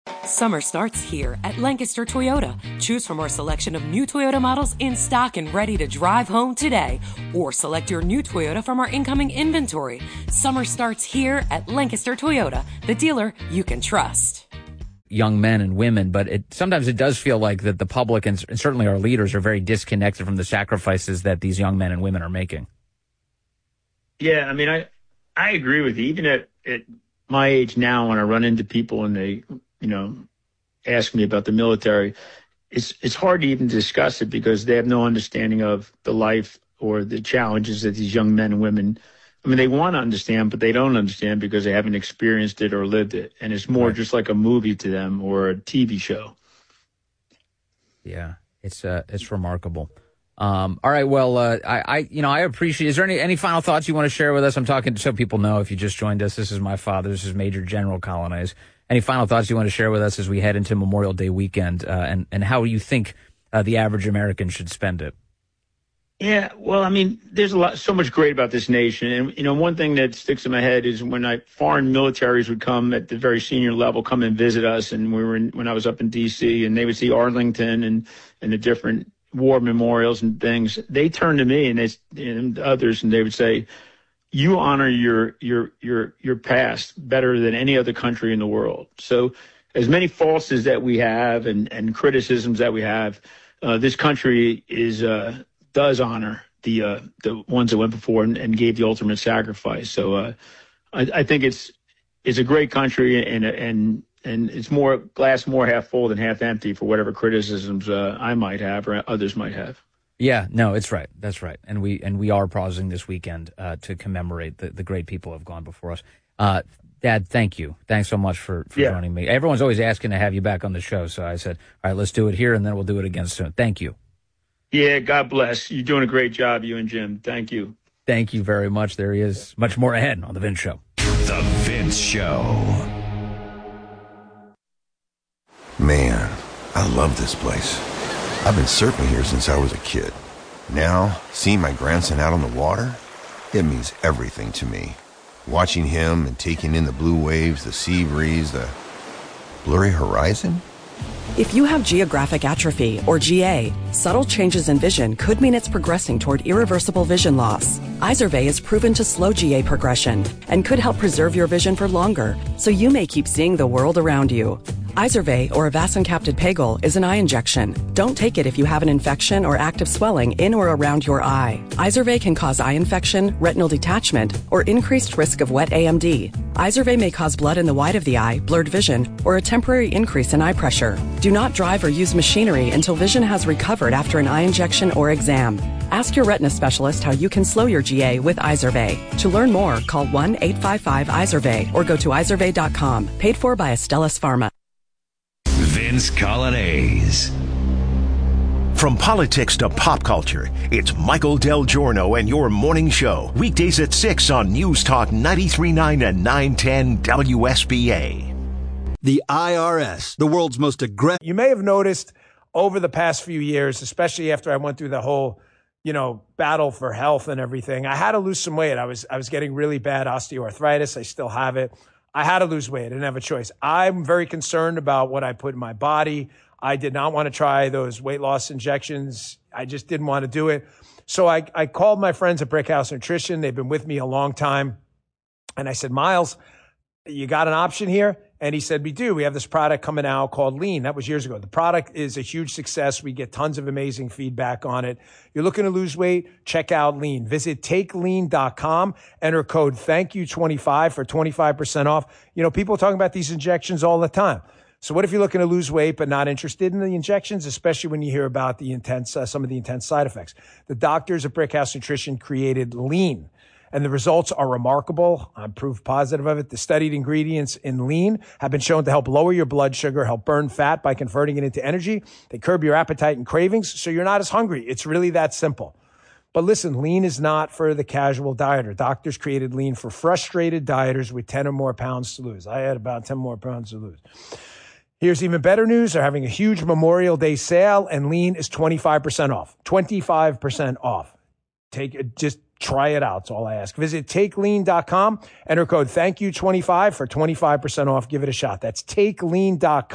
Summer starts here at Lancaster Toyota. Choose from our selection of new Toyota models in stock and ready to drive home today. Or select your new Toyota from our incoming inventory. Summer starts here at Lancaster Toyota, the dealer you can trust. Young men and women, but sometimes it does feel like that the public and certainly our leaders are very disconnected from the sacrifices that these young men and women are making. Yeah, I mean, I agree with you. Even at my age now, when I run into people and they, ask me about the military, it's hard to even discuss it because they have no understanding of the life or the challenges that these young men and women, they want to understand, but they don't understand because they haven't experienced it or lived it. And it's more just like a movie to them or a TV show. Yeah, it's remarkable. All right. Well, I appreciate, is there any final thoughts you want to share with us? I'm talking so people know if you just joined us, this is my father. This is Major General Colonnese. Any final thoughts you want to share with us as we head into Memorial Day weekend, and how you think the average American should spend it? Yeah, well, there's so much great about this nation. And, one thing that sticks in my head is when foreign militaries would come at the very senior level, come and visit us. And when I was up in D.C. and they would see Arlington and the different war memorials and things, they turned to me and others, and they would say, you honor your past better than any other country in the world. So as many faults that we have and criticisms that we have, this country does honor the ones that went before and gave the ultimate sacrifice. So I think it's a great country, and it's more glass more half full than half empty for whatever criticisms I might have or others might have. Yeah, no, it's right. That's right. And we are pausing this weekend to commemorate the great people who have gone before us. Dad, thank you. Thanks so much for joining me. Everyone's always asking to have you back on the show, so I said, all right, let's do it here, and then we'll do it again soon. Thank you. Yeah, God bless. You're doing a great job, you and Jim. Thank you. Thank you very much. There he is. Much more ahead on The Vince Show. The Vince Show. Man, I love this place. I've been surfing here since I was a kid. Now, seeing my grandson out on the water, it means everything to me. Watching him and taking in the blue waves, the sea breeze, the blurry horizon. If you have geographic atrophy, or GA, subtle changes in vision could mean it's progressing toward irreversible vision loss. Izervay is proven to slow GA progression and could help preserve your vision for longer, so you may keep seeing the world around you. Izervay, or avacincaptad pegol, is an eye injection. Don't take it if you have an infection or active swelling in or around your eye. Izervay can cause eye infection, retinal detachment, or increased risk of wet AMD. Izervay may cause blood in the white of the eye, blurred vision, or a temporary increase in eye pressure. Do not drive or use machinery until vision has recovered after an eye injection or exam. Ask your retina specialist how you can slow your GA with Izervay. To learn more, call 1-855-IZERVAY or go to izervay.com. Paid for by Astellas Pharma. Vince Colonnese. From politics to pop culture, it's Michael Del Giorno and your morning show. Weekdays at 6 on News Talk 93.9 and 910 WSBA. The IRS, the world's most aggressive. You may have noticed over the past few years, especially after I went through the whole, battle for health and everything, I had to lose some weight. I was getting really bad osteoarthritis. I still have it. I had to lose weight. I didn't have a choice. I'm very concerned about what I put in my body. I did not want to try those weight loss injections. I just didn't want to do it. So I called my friends at Brickhouse Nutrition. They've been with me a long time. And I said, Miles, you got an option here? And he said, we do. We have this product coming out called Lean. That was years ago. The product is a huge success. We get tons of amazing feedback on it. You're looking to lose weight? Check out Lean. Visit takelean.com. Enter code THANKYOU25 for 25% off. People are talking about these injections all the time. So what if you're looking to lose weight but not interested in the injections, especially when you hear about the some of the intense side effects? The doctors at Brickhouse Nutrition created Lean. And the results are remarkable. I'm proof positive of it. The studied ingredients in Lean have been shown to help lower your blood sugar, help burn fat by converting it into energy. They curb your appetite and cravings, so you're not as hungry. It's really that simple. But listen, Lean is not for the casual dieter. Doctors created Lean for frustrated dieters with 10 or more pounds to lose. I had about 10 more pounds to lose. Here's even better news. They're having a huge Memorial Day sale, and Lean is 25% off. 25% off. Just try it out. That's all I ask. Visit takelean.com. Enter code THANKYOU25 for 25% off. Give it a shot. That's takelean.com.